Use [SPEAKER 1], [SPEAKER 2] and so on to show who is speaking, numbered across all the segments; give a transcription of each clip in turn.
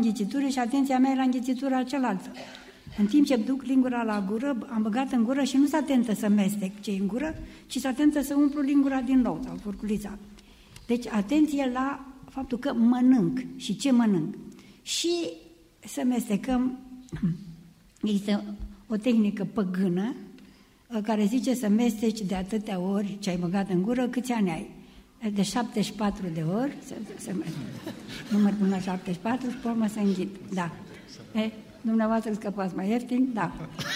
[SPEAKER 1] înghițitură și atenția mea era înghițitura cealaltă. În timp ce duc lingura la gură, am băgat în gură și nu s-a atentă să mestec ce în gură, ci s-a atentă să umplu lingura din nou, sau furculița. Deci atenție la faptul că mănânc și ce mănânc. Și să mestecăm, există o tehnică păgână care zice să mesteci de atâtea ori ce ai băgat în gură, câți ani ai. De 74 de ori, număr până la 74 și pe urmă să înghit. Da. Dumneavoastră scăpați mai ieftin? Da.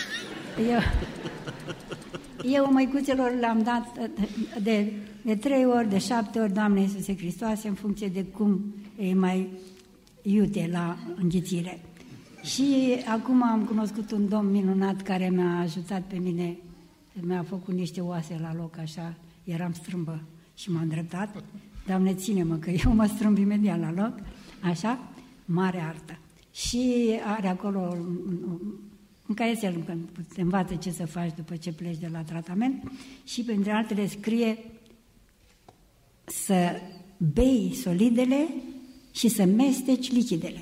[SPEAKER 1] Eu măicuțelor le-am dat de 3 ori, de 7 ori, Doamne Iisuse Hristoase, în funcție de cum e mai iute la înghițire. Și acum am cunoscut un domn minunat care mi-a ajutat pe mine, mi-a făcut niște oase la loc, așa, eram strâmbă și m-a îndreptat. Doamne, ține-mă, că eu mă strâmb imediat la loc, așa, mare artă. Și are acolo în care te învață ce să faci după ce pleci de la tratament și printre altele scrie să bei solidele și să mesteci lichidele.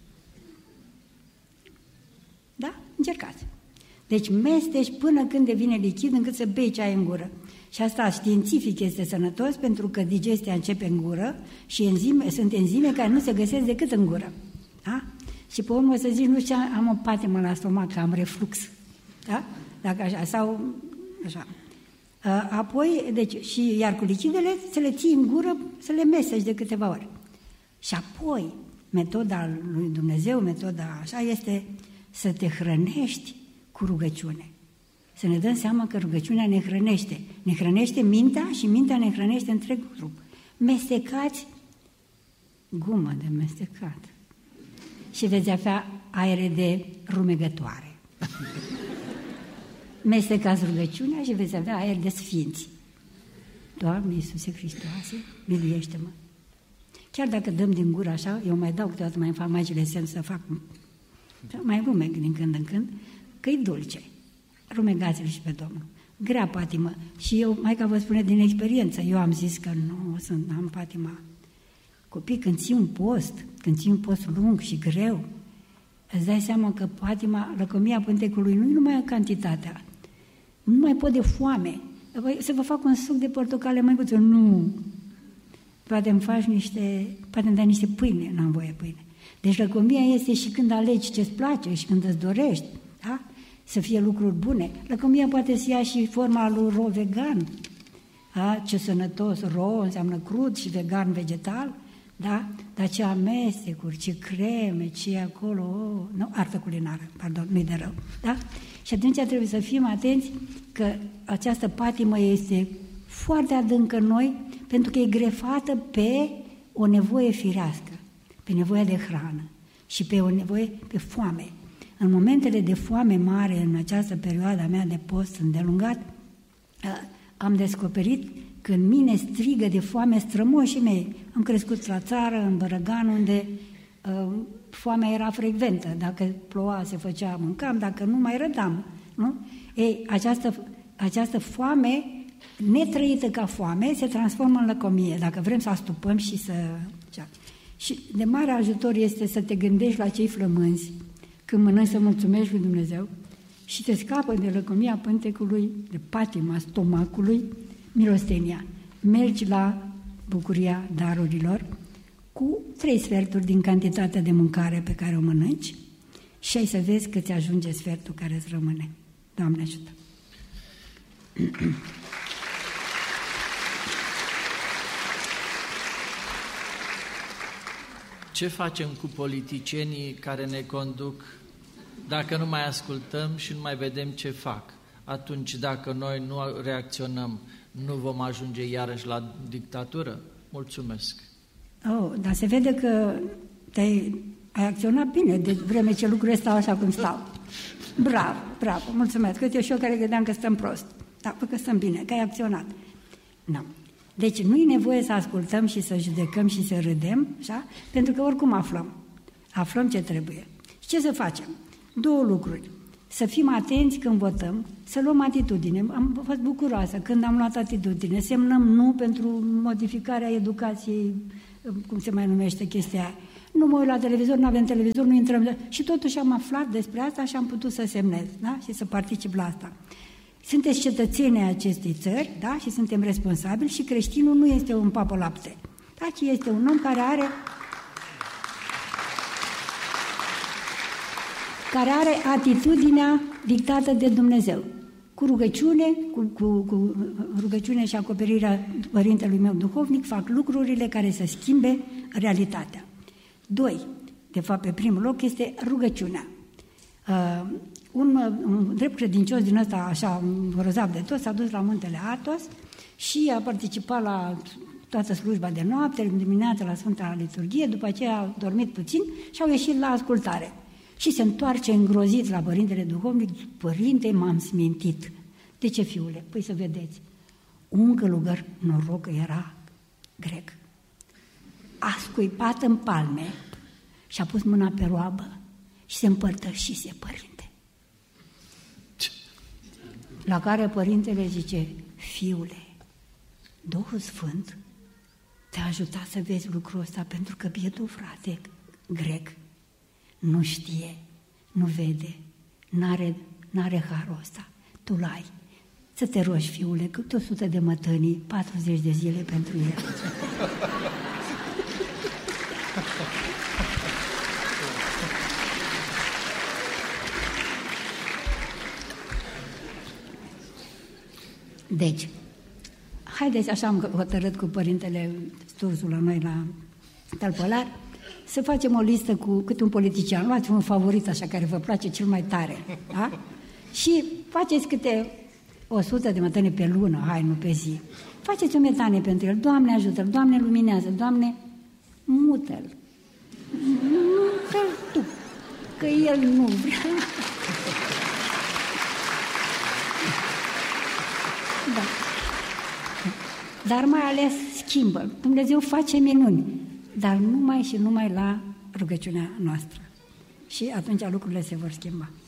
[SPEAKER 1] Da? Încercați. Deci mesteci până când devine lichid încât să bei ce ai în gură. Și asta științific este sănătos pentru că digestia începe în gură și sunt enzime care nu se găsesc decât în gură. Da? Și pe urmă să zici, nu știu, am o patimă la stomac, că am reflux. Da? Dacă așa, sau așa. Apoi, deci, și iar cu lichidele, să le ții în gură, să le mesteci de câteva ori. Și apoi, metoda lui Dumnezeu, metoda așa, este să te hrănești cu rugăciune. Să ne dăm seama că rugăciunea ne hrănește. Ne hrănește mintea și mintea ne hrănește întreg trup. Mestecați gumă de mestecat. Și veți avea aere de rumegătoare. Mestecați rugăciunea și veți avea aer de sfinți. Doamne Iisuse Hristoase, miluiește-mă! Chiar dacă dăm din gură așa, eu mai dau câteodată, mai fac magile semn să fac, mai rumeg din când în când, că e dulce. Rumegați-l și pe Domnul. Grea patimă. Și eu, Maica vă spune din experiență, eu am zis că nu am patima. Copii, când ții un post lung și greu, îți dai seama că patima, lăcomia pântecului nu e numai cantitatea. Nu mai pot de foame. Să vă fac un suc de portocale, măicuță, nu. Poate îmi dai niște pâine, n-am voie pâine. Deci lăcomia este și când alegi ce-ți place și când îți dorești, da? Să fie lucruri bune. Lăcomia poate să ia și forma lui ro vegan. Da? Ce sănătos, ro înseamnă crud și vegan vegetal, da? Dar ce amestecuri, ce creme, ce e acolo, artă culinară, pardon, nu-i de rău. Da? Și atunci trebuie să fim atenți că această patimă este foarte adâncă în noi, pentru că e grefată pe o nevoie firească, pe nevoia de hrană și pe o nevoie, pe foame. În momentele de foame mare, în această perioadă a mea de post îndelungat, am descoperit că în mine strigă de foame strămoșii mei. Am crescut la țară, în Bărăgan, unde foamea era frecventă. Dacă ploua, se făcea, mâncam, dacă nu, mai rădam. Nu? Ei, această foame, netrăită ca foame, se transformă în lăcomie, dacă vrem să astupăm și să... Și de mare ajutor este să te gândești la cei flămânzi, când mănânci să mulțumești lui Dumnezeu și te scapă de lăcomia pântecului, de patima stomacului, milostenia. Mergi la bucuria darurilor cu 3 sferturi din cantitatea de mâncare pe care o mănânci și ai să vezi că ți ajunge sfertul care îți rămâne. Doamne ajută!
[SPEAKER 2] Ce facem cu politicienii care ne conduc dacă nu mai ascultăm și nu mai vedem ce fac? Atunci, dacă noi nu reacționăm, nu vom ajunge iarăși la dictatură? Mulțumesc!
[SPEAKER 1] Dar se vede că ai acționat bine de vreme ce lucrurile stau așa cum stau. Bravo, mulțumesc! Că eu și eu care credeam că stăm prost. Da, că stăm bine, că ai acționat. Nu. Deci nu e nevoie să ascultăm și să judecăm și să râdem, așa? Pentru că oricum aflăm ce trebuie. Și ce să facem? 2 lucruri. Să fim atenți când votăm, să luăm atitudine. Am fost bucuroasă când am luat atitudine. Semnăm nu pentru modificarea educației, cum se mai numește chestia, Nu mă uit la televizor, nu avem televizor, nu intrăm. Și totuși am aflat despre asta și am putut să semnez, da? Și să particip la asta. Sunteți cetățenii acestei țări, da? Și suntem responsabili și creștinul nu este un papă lapte, da? Ci este un om care are atitudinea dictată de Dumnezeu, cu rugăciune, cu rugăciune și acoperirea părintelui meu duhovnic, fac lucrurile care să schimbe realitatea. 2. De fapt, pe primul loc este rugăciunea. Un drept credincios din ăsta, așa, grozav de tot, s-a dus la muntele Athos și a participat la toată slujba de noapte, dimineața la Sfânta Liturghie, după aceea a dormit puțin și au ieșit la ascultare. Și se întoarce îngrozit la părintele duhovnic: părinte, m-am smintit. De ce, fiule? Păi să vedeți, un călugăr, noroc că era grec, a scuipat în palme și a pus mâna pe roabă și se împărtășise, părinte. La care părintele zice: fiule, Duhul Sfânt te-a ajutat să vezi lucrul ăsta, pentru că bietul frate grec nu știe, nu vede, n-are harul ăsta. Tu l-ai. Să te rogi, fiule, cât 100 de mătănii, 40 de zile pentru el. Deci, haideți, așa am hotărât cu părintele Sturzu la noi la Tălpălar, să facem o listă cu câte un politician. Luați un favorit așa care vă place cel mai tare, da? Și faceți câte 100 de mătăne pe lună, hai, nu pe zi. Faceți o metanie pentru el. Doamne ajută-l, Doamne luminează, Doamne mută-l. Nu fă-l tu, că el nu vrea. Da. Dar mai ales schimbă. Dumnezeu face minuni, dar numai și numai la rugăciunea noastră. Și atunci lucrurile se vor schimba.